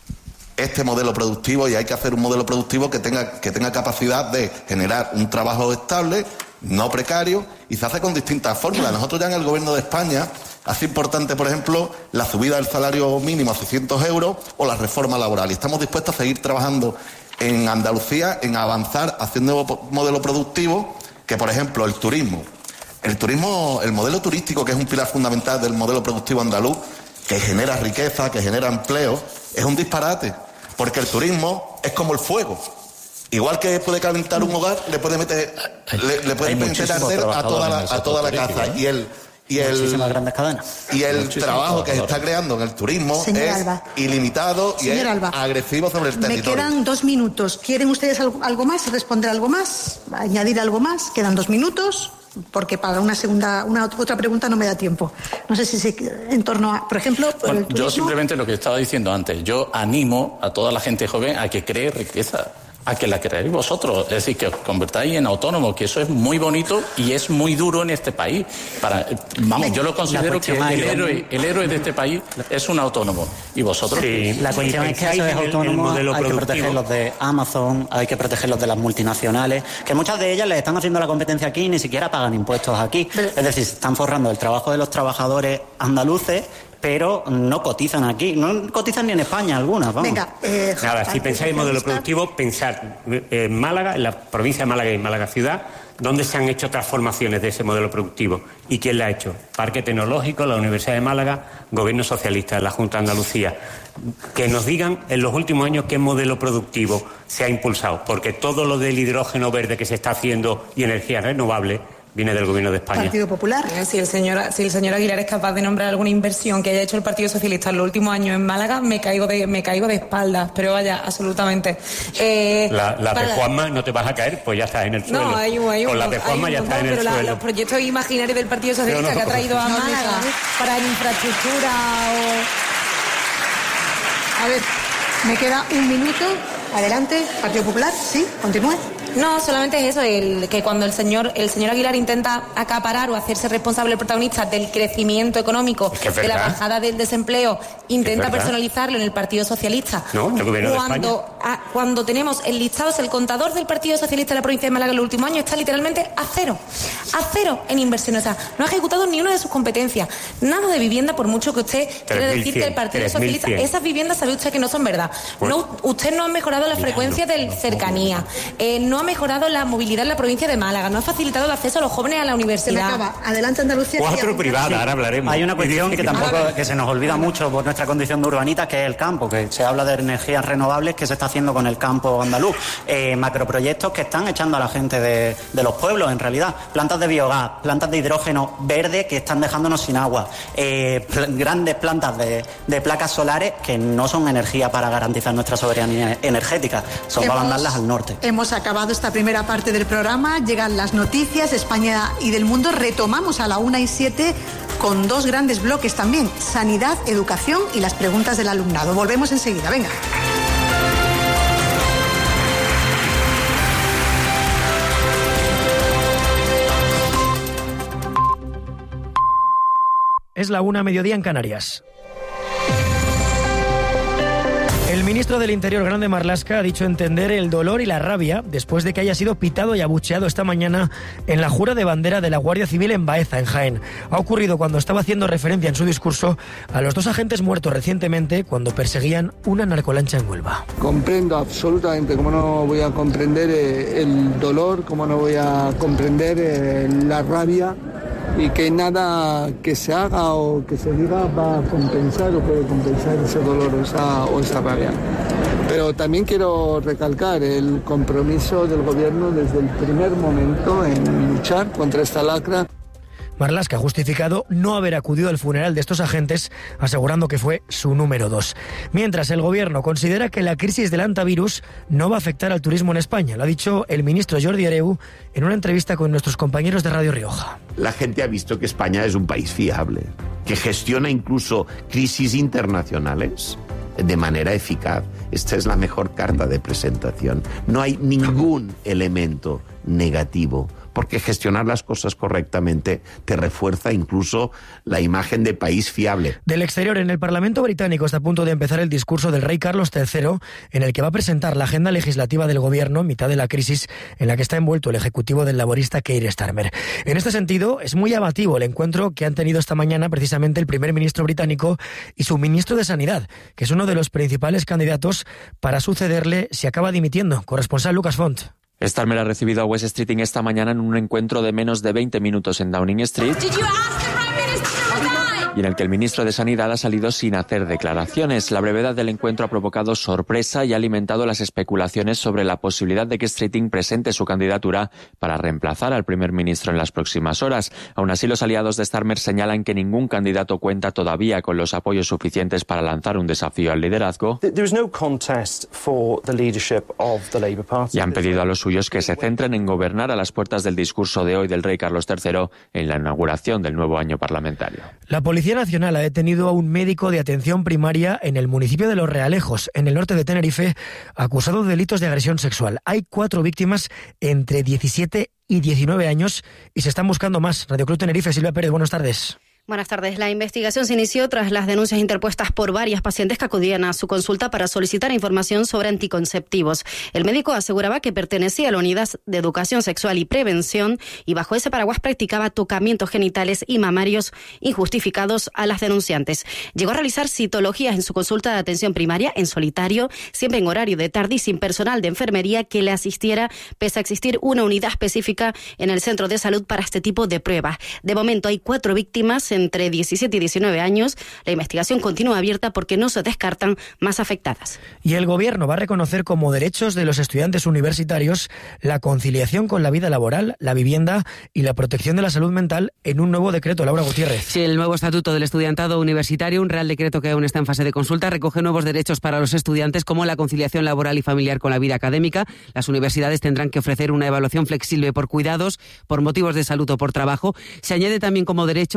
este modelo productivo y hay que hacer un modelo productivo que tenga, que tenga capacidad de generar un trabajo estable, no precario, y se hace con distintas fórmulas. Nosotros ya en el Gobierno de España hace importante, por ejemplo, la subida del salario mínimo a seiscientos euros o la reforma laboral. Y estamos dispuestos a seguir trabajando en Andalucía en avanzar hacia un nuevo modelo productivo que, por ejemplo, el turismo. El turismo, el modelo turístico, que es un pilar fundamental del modelo productivo andaluz, que genera riqueza, que genera empleo, es un disparate, porque el turismo es como el fuego. Igual que puede calentar un hogar, le puede meter, le, le puede meter arder a toda la, a toda la casa. ¿eh? Y el y el grandes cadenas. Y el trabajo que se está creando en el turismo Señor es Alba. ilimitado y Señor es Alba. agresivo sobre el territorio. Me quedan dos minutos. ¿Quieren ustedes algo, algo más? ¿Responder algo más? ¿Añadir algo más? Quedan dos minutos. Porque para una segunda, una otra pregunta no me da tiempo. No sé si se, en torno a, por ejemplo, bueno, el turismo. Yo simplemente lo que estaba diciendo antes, yo animo a toda la gente joven a que cree riqueza, a que la creáis vosotros, es decir, que os convertáis en autónomos, que eso es muy bonito y es muy duro en este país. Para, vamos, yo lo considero que el héroe, el héroe de este país es un autónomo. Y vosotros. Sí, la cuestión es que a esos autónomos hay que protegerlos de Amazon, hay que protegerlos de las multinacionales, que muchas de ellas les están haciendo la competencia aquí y ni siquiera pagan impuestos aquí. Es decir, se están forrando el trabajo de los trabajadores andaluces, pero no cotizan aquí, no cotizan ni en España algunas, vamos. Venga, eh, Nada, si pensáis en modelo productivo, pensar en Málaga, en la provincia de Málaga y en Málaga ciudad, ¿dónde se han hecho transformaciones de ese modelo productivo? ¿Y quién la ha hecho? Parque Tecnológico, la Universidad de Málaga, Gobierno Socialista, la Junta de Andalucía. Que nos digan en los últimos años qué modelo productivo se ha impulsado, porque todo lo del hidrógeno verde que se está haciendo y energía renovable viene del Gobierno de España. Partido Popular. Si el señor, si el señor Aguilar es capaz de nombrar alguna inversión que haya hecho el Partido Socialista en los últimos años en Málaga, me caigo de, me caigo de espaldas, pero vaya, absolutamente. Eh, la la para... de Juanma no te vas a caer, pues ya estás en el suelo. No, hay un, hay un, Con la de Juanma ya estás en el pero suelo. La, los proyectos imaginarios del Partido Socialista no, no, que ha traído a Málaga no, para infraestructura o... A ver... Me queda un minuto. Adelante, Partido Popular. Sí, continúe. No, solamente es eso, el, que cuando el señor el señor Aguilar intenta acaparar o hacerse responsable protagonista del crecimiento económico, es de la bajada del desempleo, intenta verdad. personalizarlo en el Partido Socialista. No, el gobierno de cuando, España. a, cuando tenemos el listado, el contador del Partido Socialista de la provincia de Málaga en los últimos años está literalmente a cero. A cero en inversiones. O sea, no ha ejecutado ni una de sus competencias. Nada de vivienda, por mucho que usted quiera decir que el Partido Socialista, esas viviendas sabe usted que no son verdad. Bueno, no, usted no ha mejorado la frecuencia de cercanía. Eh, no ha mejorado la movilidad en la provincia de Málaga, no ha facilitado el acceso a los jóvenes a la universidad. Se me acaba. Adelante, Andalucía. Cuatro privadas, Sí. ahora hablaremos. Hay una cuestión que tampoco que se nos olvida mucho por nuestra condición de urbanita, que es el campo, que se habla de energías renovables que se está haciendo con el campo andaluz. Eh, macroproyectos que están echando a la gente de, de los pueblos, en realidad. Plantas de biogás, plantas de hidrógeno verde que están dejándonos sin agua. Eh, pl- grandes plantas de, de placas solares que no son energía para garantizar nuestra soberanía energética, son para Hemos- mandarlas al norte. Hemos acabado esta primera parte del programa, llegan las noticias de España y del mundo, retomamos a la una y siete con dos grandes bloques también, sanidad, educación y las preguntas del alumnado. Volvemos enseguida, venga. Es la una, mediodía en Canarias. El ministro del Interior, Grande Marlaska, ha dicho entender el dolor y la rabia después de que haya sido pitado y abucheado esta mañana en la jura de bandera de la Guardia Civil en Baeza, en Jaén. Ha ocurrido cuando estaba haciendo referencia en su discurso a los dos agentes muertos recientemente cuando perseguían una narcolancha en Huelva. Comprendo absolutamente, cómo no voy a comprender eh, el dolor, cómo no voy a comprender eh, la rabia, y que nada que se haga o que se diga va a compensar o puede compensar ese dolor o esa, o esa rabia. Pero también quiero recalcar el compromiso del gobierno desde el primer momento en luchar contra esta lacra. Marlaska ha justificado no haber acudido al funeral de estos agentes, asegurando que fue su número dos. Mientras, el gobierno considera que la crisis del antivirus no va a afectar al turismo en España. Lo ha dicho el ministro Jordi Hereu en una entrevista con nuestros compañeros de Radio Rioja. La gente ha visto que España es un país fiable, que gestiona incluso crisis internacionales de manera eficaz. Esta es la mejor carta de presentación. No hay ningún elemento negativo, porque gestionar las cosas correctamente te refuerza incluso la imagen de país fiable. Del exterior, en el Parlamento británico está a punto de empezar el discurso del rey Carlos tercero, en el que va a presentar la agenda legislativa del gobierno en mitad de la crisis en la que está envuelto el ejecutivo del laborista Keir Starmer. En este sentido, es muy llamativo el encuentro que han tenido esta mañana precisamente el primer ministro británico y su ministro de Sanidad, que es uno de los principales candidatos para sucederle si acaba dimitiendo. Corresponsal Lucas Font. Starmer ha recibido a Wes Streeting esta mañana en un encuentro de menos de veinte minutos en Downing Street y en el que el ministro de Sanidad ha salido sin hacer declaraciones. La brevedad del encuentro ha provocado sorpresa y ha alimentado las especulaciones sobre la posibilidad de que Streeting presente su candidatura para reemplazar al primer ministro en las próximas horas. Aún así, los aliados de Starmer señalan que ningún candidato cuenta todavía con los apoyos suficientes para lanzar un desafío al liderazgo y han pedido a los suyos que se centren en gobernar a las puertas del discurso de hoy del rey Carlos tercero en la inauguración del nuevo año parlamentario. La Policía Nacional ha detenido a un médico de atención primaria en el municipio de Los Realejos, en el norte de Tenerife, acusado de delitos de agresión sexual. Hay cuatro víctimas entre diecisiete y diecinueve años y se están buscando más. Radio Club Tenerife, Silvia Pérez, buenas tardes. Buenas tardes. La investigación se inició tras las denuncias interpuestas por varias pacientes que acudían a su consulta para solicitar información sobre anticonceptivos. El médico aseguraba que pertenecía a la Unidad de Educación Sexual y Prevención y bajo ese paraguas practicaba tocamientos genitales y mamarios injustificados a las denunciantes. Llegó a realizar citologías en su consulta de atención primaria en solitario, siempre en horario de tarde y sin personal de enfermería que le asistiera, pese a existir una unidad específica en el centro de salud para este tipo de pruebas. De momento hay cuatro víctimas entre diecisiete y diecinueve años. La investigación continúa abierta porque no se descartan más afectadas. Y el gobierno va a reconocer como derechos de los estudiantes universitarios la conciliación con la vida laboral, la vivienda y la protección de la salud mental en un nuevo decreto. Laura Gutiérrez. Sí, el nuevo estatuto del estudiantado universitario, un real decreto que aún está en fase de consulta, recoge nuevos derechos para los estudiantes como la conciliación laboral y familiar con la vida académica. Las universidades tendrán que ofrecer una evaluación flexible por cuidados, por motivos de salud o por trabajo. Se añade también como derecho la vivienda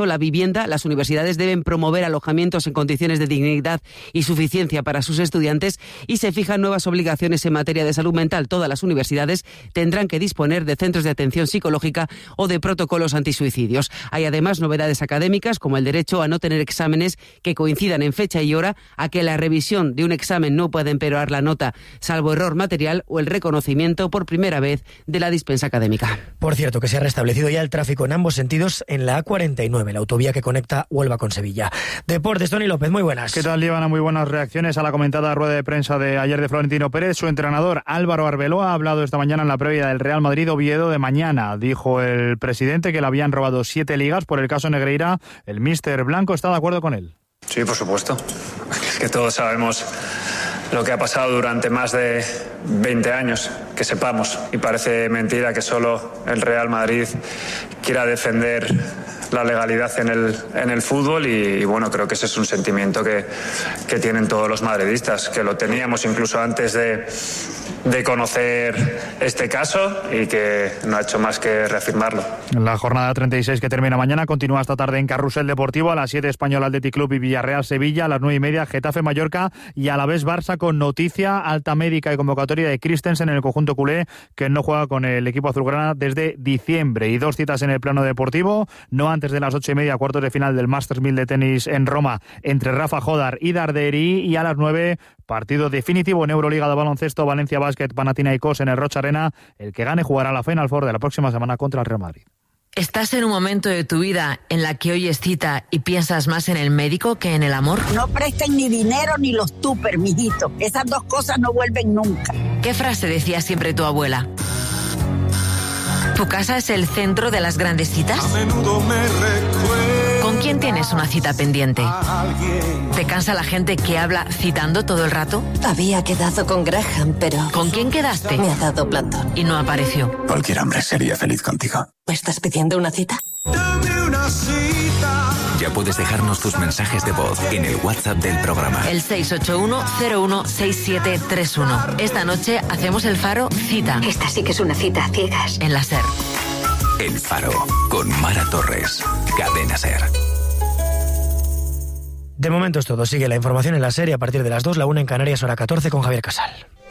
vivienda, las universidades deben promover alojamientos en condiciones de dignidad y suficiencia para sus estudiantes y se fijan nuevas obligaciones en materia de salud mental. Todas las universidades tendrán que disponer de centros de atención psicológica o de protocolos antisuicidios. Hay además novedades académicas como el derecho a no tener exámenes que coincidan en fecha y hora, a que la revisión de un examen no pueda empeorar la nota, salvo error material, o el reconocimiento por primera vez de la dispensa académica. Por cierto, que se ha restablecido ya el tráfico en ambos sentidos en la A cuarenta y nueve, la autovía que conecta Huelva con Sevilla. Deportes, Tony López, muy buenas. ¿Qué tal, Líbana? Muy buenas reacciones a la comentada rueda de prensa de ayer de Florentino Pérez. Su entrenador, Álvaro Arbeloa, ha hablado esta mañana en la previa del Real Madrid-Oviedo de mañana. Dijo el presidente que le habían robado siete ligas por el caso Negreira. El míster Blanco está de acuerdo con él. Sí, por supuesto. Es que todos sabemos lo que ha pasado durante más de veinte años, que sepamos. Y parece mentira que solo el Real Madrid quiera defender la legalidad en el, en el fútbol y, y bueno, creo que ese es un sentimiento que, que tienen todos los madridistas, que lo teníamos incluso antes de, de conocer este caso y que no ha hecho más que reafirmarlo. La jornada treinta y seis que termina mañana continúa esta tarde en Carrusel Deportivo, a las siete Español Athletic Club y Villarreal Sevilla, a las nueve y media Getafe Mallorca y a la vez Barça, con noticia alta médica y convocatoria de Christensen en el conjunto culé, que no juega con el equipo azulgrana desde diciembre. Y dos citas en el plano deportivo, no antes de las ocho y media, cuartos de final del Masters mil de tenis en Roma entre Rafa Jodar y Darderi, y a las nueve partido definitivo en Euroliga de baloncesto, Valencia Basket Panathinaikos en el Rocha Arena. El que gane jugará la Final Four de la próxima semana contra el Real Madrid. ¿Estás en un momento de tu vida en la que oyes cita y piensas más en el médico que en el amor? No presten ni dinero ni los tupper, mijito. Esas dos cosas no vuelven nunca. ¿Qué frase decía siempre tu abuela? ¿Tu casa es el centro de las grandes citas? A menudo me recuerda. ¿Con quién tienes una cita pendiente? ¿Te cansa la gente que habla citando todo el rato? Había quedado con Graham, pero... ¿Con quién quedaste? Me ha dado plantón. Y no apareció. Cualquier hombre sería feliz contigo. ¿Me estás pidiendo una cita? Dame una cita. Ya puedes dejarnos tus mensajes de voz en el WhatsApp del programa. El seis ocho uno cero uno seis siete tres uno. Esta noche hacemos el Faro Cita. Esta sí que es una cita a ciegas. En la SER. El Faro, con Mara Torres. Cadena SER. De momento es todo. Sigue la información en la SER y a partir de las dos, la una en Canarias, hora catorce, con Javier Casal.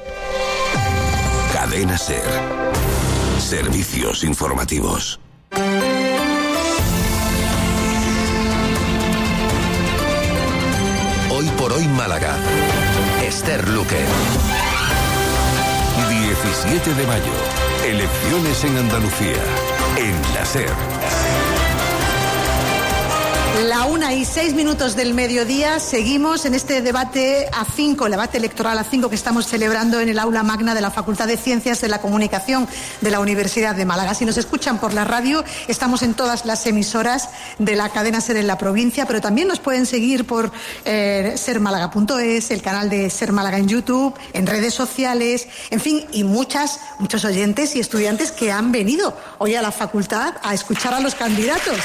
Cadena SER. Servicios informativos. Hoy por hoy Málaga. Esther Luque. diecisiete de mayo. Elecciones en Andalucía. En la SER. La una y seis minutos del mediodía, seguimos en este debate A cinco, el debate electoral A cinco que estamos celebrando en el aula magna de la Facultad de Ciencias de la Comunicación de la Universidad de Málaga. Si nos escuchan por la radio, estamos en todas las emisoras de la cadena SER en la provincia, pero también nos pueden seguir por eh, ser málaga punto es, el canal de Ser Málaga en YouTube, en redes sociales, en fin, y muchas, muchos oyentes y estudiantes que han venido hoy a la facultad a escuchar a los candidatos.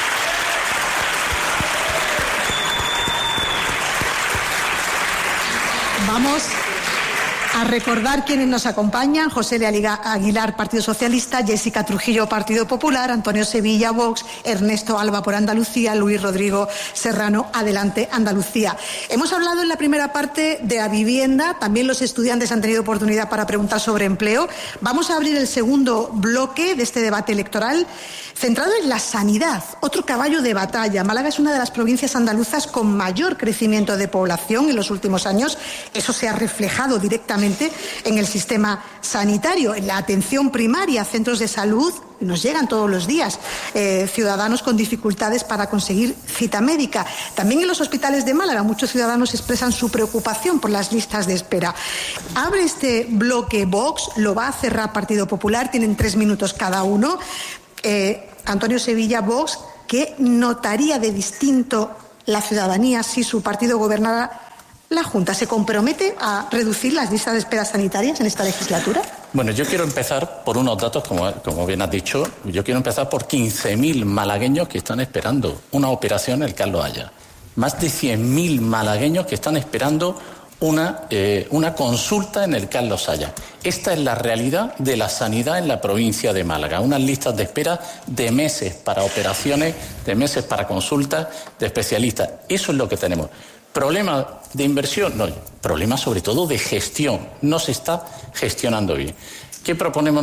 Vamos a recordar quiénes nos acompañan: José L. Aguilar, Partido Socialista; Jessica Trujillo, Partido Popular; Antonio Sevilla, Vox; Ernesto Alba, por Andalucía; Luis Rodrigo Serrano, Adelante Andalucía. Hemos hablado en la primera parte de la vivienda, también los estudiantes han tenido oportunidad para preguntar sobre empleo. Vamos a abrir el segundo bloque de este debate electoral, centrado en la sanidad, otro caballo de batalla. Málaga es una de las provincias andaluzas con mayor crecimiento de población en los últimos años. Eso se ha reflejado directamente en el sistema sanitario, en la atención primaria, centros de salud. Nos llegan todos los días eh, ciudadanos con dificultades para conseguir cita médica. También en los hospitales de Málaga muchos ciudadanos expresan su preocupación por las listas de espera. Abre este bloque Vox, lo va a cerrar Partido Popular, tienen tres minutos cada uno. Eh, Antonio Sevilla, Vox, ¿qué notaría de distinto la ciudadanía si su partido gobernara la Junta? ¿Se compromete a reducir las listas de espera sanitarias en esta legislatura? Bueno, yo quiero empezar por unos datos, como, como bien has dicho. Yo quiero empezar por quince mil malagueños que están esperando una operación en el Carlos Haya. Más de cien mil malagueños que están esperando una, eh, una consulta en el Carlos Saya. Esta es la realidad de la sanidad en la provincia de Málaga. Unas listas de espera de meses para operaciones, de meses para consultas de especialistas. Eso es lo que tenemos. ¿Problema de inversión? No, problema sobre todo de gestión. No se está gestionando bien. ¿Qué proponemos?